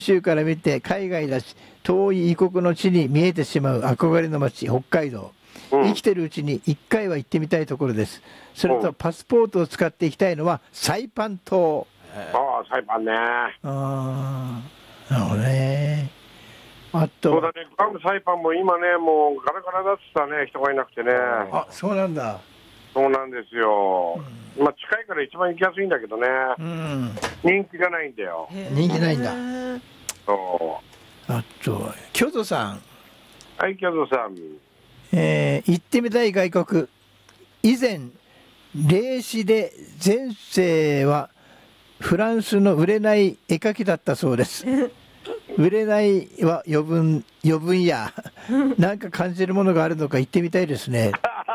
州から見て海外だし遠い異国の地に見えてしまう憧れの街北海道、生きてるうちに1回は行ってみたいところです。それとパスポートを使って行きたいのはサイパン島。 サイパンね。 なるほどね。あとそうだね、サイパンも今ね、もうガラガラだってたね、人がいなくてね。 あ、そうなんだ。 そうなんですよ。まあ近いから一番行きやすいんだけどね。人気がないんだよ。 人気ないんだ。 そう。 あと京都さん。 はい、京都さん。 行ってみたい外国。以前霊視で前世はフランスの売れない絵描きだったそうです。売れないは余分やなんか感じるものがあるのか行ってみたいですね。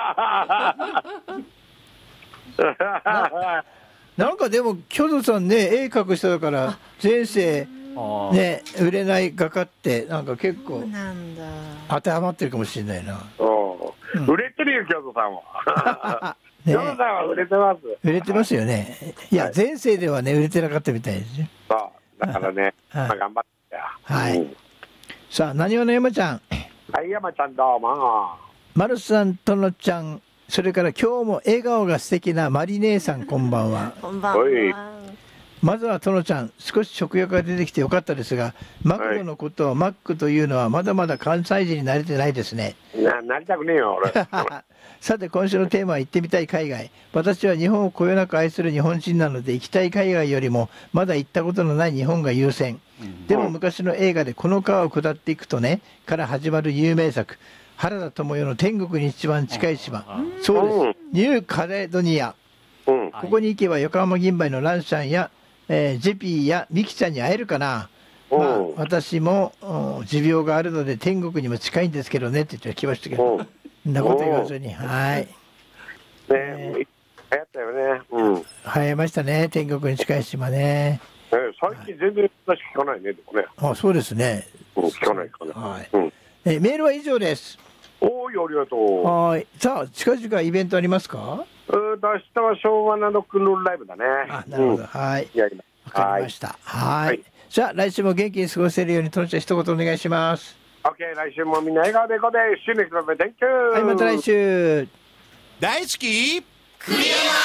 なんかでも京都さんね、絵描く人だから前世ね、売れない画家ってなんか結構当てはまってるかもしれないな。 売れてるよ京都さんは。京都さんは売れてます。 売れてますよね。いや、前世ではね売れてなかったみたいですよ。 そうだからね、まあ頑張ってよ。 はい。さあ、なにわの山ちゃん。 はい、山ちゃんどうも。 まるさんとのちゃん、それから今日も笑顔が素敵なマリ姉さん、こんばんは。 こんばんは。 まずはとのちゃん、少し食欲が出てきてよかったですが、マクドのことをマックというのはまだまだ関西人に慣れてないですね。 なりたくねえよ俺。 さて今週のテーマは行ってみたい海外。私は日本をこよなく愛する日本人なので、行きたい海外よりもまだ行ったことのない日本が優先。でも昔の映画でこの川を下っていくとねから始まる有名作、原田知世の天国に一番近い島、そうです、ニューカレドニア。ここに行けば横浜銀杯のランシャンや、ジェピーやミキちゃんに会えるかな。まあ私も持病があるので天国にも近いんですけどねって言ってきましたけど、そんなこと言わずに、はい。 流行ったよね。 流行りましたね、天国に近い島ね。 最近全然話聞かないね、でもね。 あ、そうですね。 聞かないかな。 はい。メールは以上です。 おーい、ありがとう。 はい。さあ、近々イベントありますか？ 明日は昭和なロックンロールライブだね。 あ、なるほど。はい。わかりました。はい。じゃあ来週も元気に過ごせるようにとのちゃん一言お願いします。 オッケー、来週もみんな笑顔でいこうで。See you next time. Thank you. はい、また来週。 大好き栗山